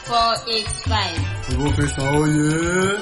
485. Professor Oye.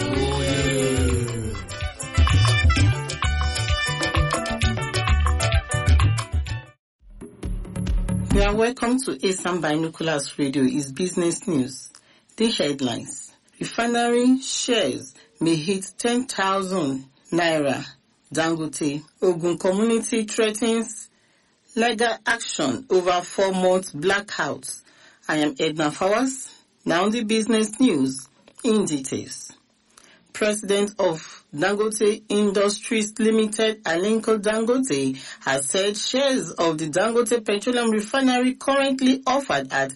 You are welcome to ASAM Binoculars Radio. It's business news. The headlines. Refinery shares may hit 10,000 naira. Dangote. Ogun community threatens legal action over 4-month blackouts. I am Edna Fawaz. Now the business news in details. President of Dangote Industries Limited, Aliko Dangote, has said shares of the Dangote Petroleum Refinery currently offered at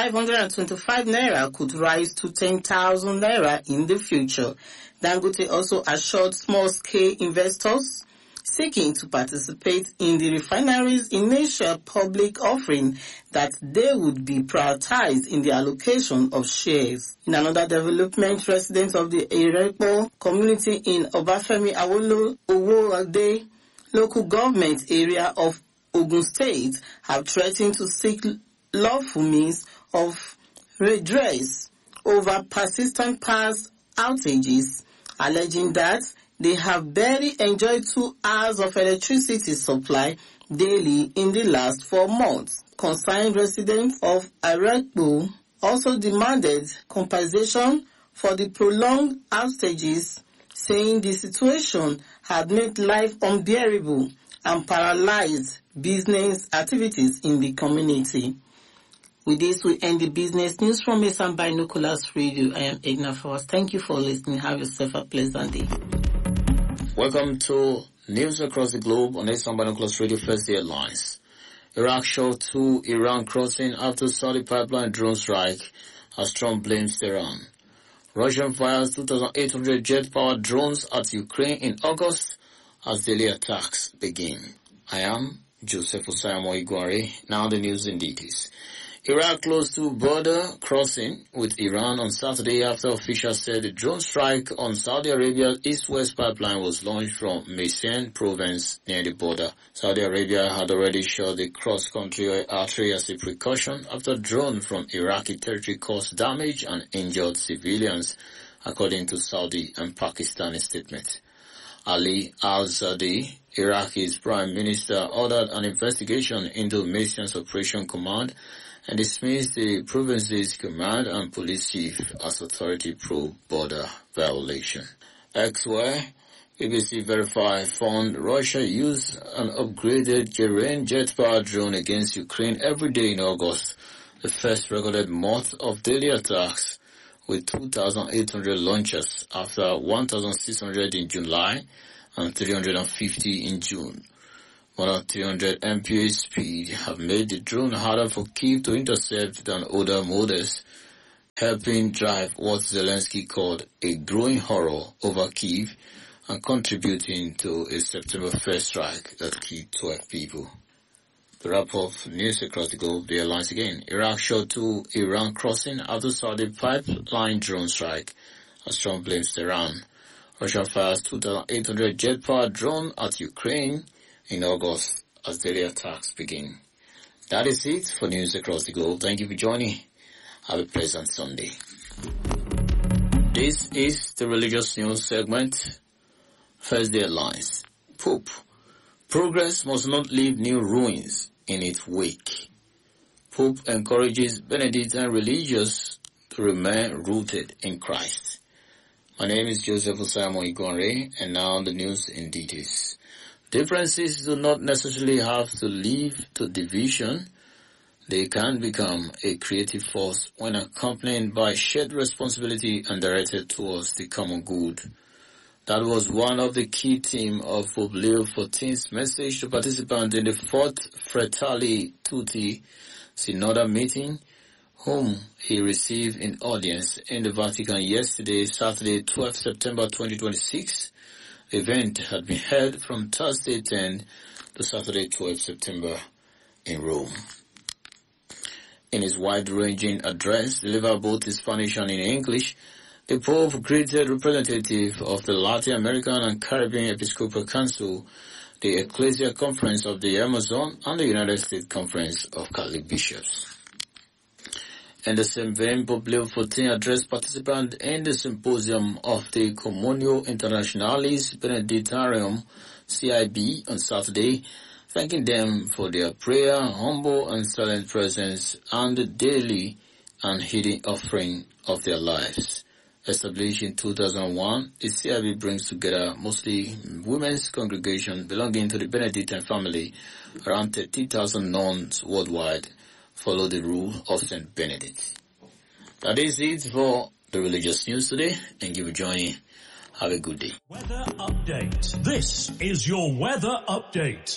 525 naira could rise to 10,000 naira in the future. Dangote also assured small-scale investors seeking to participate in the refinery's initial public offering that they would be prioritized in the allocation of shares. In another development, residents of the Irepo community in Obafemi Awolowo local government area of Ogun State have threatened to seek lawful means of redress over persistent power outages, alleging that they have barely enjoyed 2 hours of electricity supply daily in the last 4 months. Concerned residents of Irepo also demanded compensation for the prolonged outages, saying the situation had made life unbearable and paralyzed business activities in the community. With this, we end the business news from ASAM Binoculars Radio. I am Edna Fawaz. Thank you for listening. Have yourself a pleasant day. Welcome to News Across the Globe on ASAM Binoculars Radio. First the headlines. Iraq shot 2 Iran crossing after Saudi pipeline drone strike as Trump blames Tehran. Russia fires 2,800 jet-powered drones at Ukraine in August as daily attacks begin. I am Joseph Osayamo Iguare. Now the news in details. Iraq closed to border crossing with Iran on Saturday after officials said the drone strike on Saudi Arabia's east-west pipeline was launched from Maysan province near the border. Saudi Arabia had already shut the cross-country artery as a precaution after drone from Iraqi territory caused damage and injured civilians, according to Saudi and Pakistani statements. Ali al-Zadi, Iraqi's prime minister, ordered an investigation into Maysan's operation command and dismissed the province's command and police chief as authority probe border violation. Elsewhere, BBC Verify found Russia used an upgraded Iran jet-powered drone against Ukraine every day in August, the first recorded month of daily attacks, with 2,800 launches after 1,600 in July and 350 in June. More than 300 MPA speed have made the drone harder for Kyiv to intercept than other models, helping drive what Zelensky called a growing horror over Kyiv and contributing to a September 1st strike that killed 12 people. To wrap up news across the globe, the headlines again. Iraq shot 2 Iran crossing after Saudi pipeline drone strike as Trump blames Tehran. Russia fires 2,800 jet-powered drone at Ukraine in August as daily attacks begin. That is it for news across the globe. Thank you for joining. Have a pleasant Sunday. This is the religious news segment. First the headlines. Pope. Progress must not leave new ruins in its wake. Pope encourages Benedictine religious to remain rooted in Christ. My name is Joseph Osayamo Iguare, and now the news in details. Differences do not necessarily have to lead to division. They can become a creative force when accompanied by shared responsibility and directed towards the common good. That was one of the key themes of Pope Leo XIV's message to participants in the 4th Fratelli Tutti Synodal meeting, whom he received in audience in the Vatican yesterday, Saturday, 12 September 2026. The event had been held from Thursday 10 to Saturday 12 September in Rome. In his wide-ranging address, delivered both in Spanish and in English, the Pope greeted representatives of the Latin American and Caribbean Episcopal Council, the Ecclesia Conference of the Amazon, and the United States Conference of Catholic Bishops. In the same vein, Pope Leo XIV addressed participants in the symposium of the Communio Internationalis Benedictarium CIB on Saturday, thanking them for their prayer, humble and silent presence, and the daily and hidden offering of their lives. Established in 2001, the CIB brings together mostly women's congregation belonging to the Benedictine family. Around 30,000 nuns worldwide follow the rule of St. Benedict. That is it for the religious news today. Thank you for joining. Have a good day. Weather update. This is your weather update.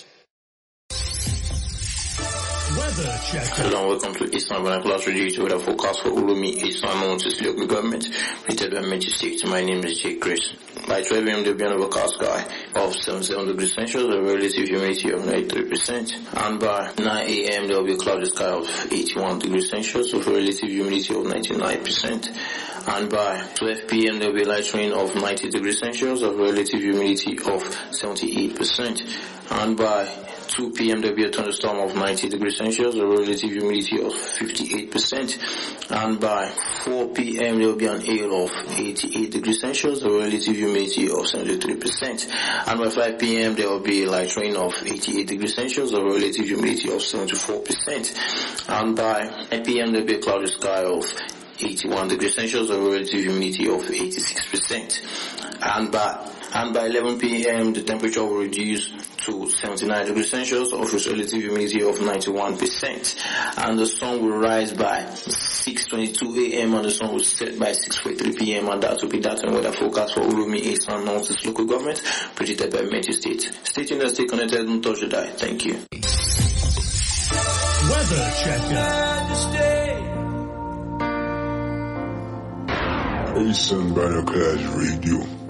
Weather check. Hello and welcome to Eastern Vernacular Radio weather forecast for Urumi, Eastern Mountains local government, rated by Metro State. My name is Jake Chris. By 12 a.m. there will be an overcast sky of 77 degrees Celsius, a relative humidity of 93%, and by 9 a.m. there will be a cloudy sky of 81 degrees Celsius, with a relative humidity of 99%. And by 12 p.m. there will be a light rain of 90 degrees Celsius, a relative humidity of 78%. And by 2 p.m. there will be a thunderstorm of 90 degrees Celsius, a relative humidity of 58%. And by 4 p.m. there will be an hail of 88 degrees Celsius, a relative humidity of 73%. And by 5 p.m. there will be a light rain of 88 degrees Celsius, a relative humidity of 74%. And by 9 p.m. there will be a cloudy sky of 81 degrees Celsius, a relative humidity of 86%. And by 11 p.m. the temperature will reduce to 79 degrees Celsius, of its relative humidity of 91%. And the sun will rise by 6:22 a.m. and the sun will set by 6:43 p.m. And that will be that and weather forecast for Urumi, Eastern Mountains local government, predicted by Metro State. Stay tuned and stay connected. Don't touch the dial. Thank you. Weather checker. Eastern Binoculars Radio.